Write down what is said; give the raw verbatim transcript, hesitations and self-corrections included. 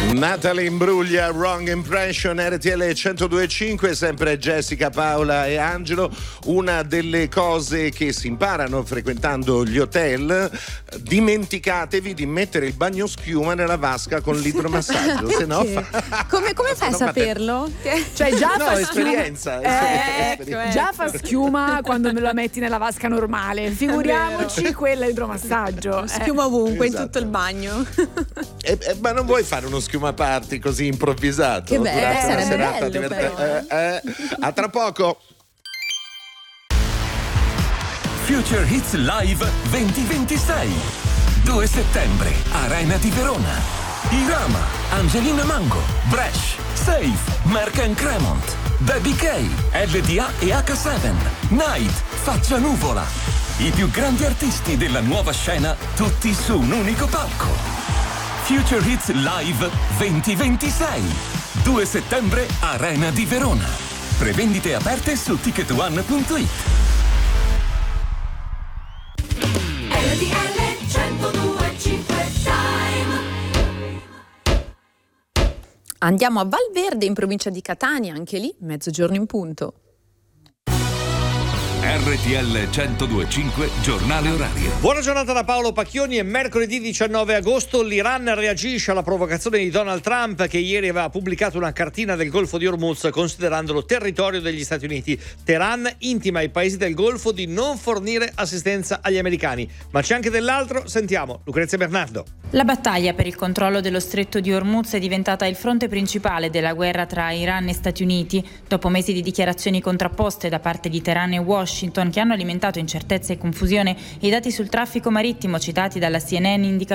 Natalie Imbruglia, Wrong Impression, R T L centodue e cinque, sempre Jessica, Paola e Angelo. Una delle cose che si imparano frequentando gli hotel: dimenticatevi di mettere il bagnoschiuma nella vasca con l'idromassaggio, se no fa... come, come fai a saperlo? Cioè già no, fa esperienza, schiuma, eh, esperienza. ecco, già fa schiuma quando me la metti nella vasca normale, figuriamoci quella idromassaggio. Schiuma ovunque, esatto. in tutto il bagno. Eh, eh, ma non vuoi fare uno schiuma party così improvvisato? Che bello, durante una sarebbe serata bello, divertente? però. Eh, eh. A tra poco. Future Hits Live duemilaventisei. due settembre, Arena di Verona. Irama, Angelina Mango, Bresh, Safe, Mark and Cremont, Baby K, L D A e H sette, Night, Faccia Nuvola. I più grandi artisti della nuova scena, tutti su un unico palco. Future Hits Live duemilaventisei. due settembre, Arena di Verona. Prevendite aperte su ticket one punto it. R T L centodue e cinque Time. Andiamo a Valverde, in provincia di Catania, anche lì mezzogiorno in punto. R T L centodue e cinque, giornale orario. Buona giornata da Paolo Pacchioni. È mercoledì diciannove agosto. L'Iran reagisce alla provocazione di Donald Trump, che ieri aveva pubblicato una cartina del Golfo di Hormuz considerandolo territorio degli Stati Uniti. Teheran intima ai paesi del Golfo di non fornire assistenza agli americani. Ma c'è anche dell'altro. Sentiamo Lucrezia Bernardo. La battaglia per il controllo dello stretto di Hormuz è diventata il fronte principale della guerra tra Iran e Stati Uniti. Dopo mesi di dichiarazioni contrapposte da parte di Teheran e Washington, che hanno alimentato incertezza e confusione, i dati sul traffico marittimo citati dalla C N N indicano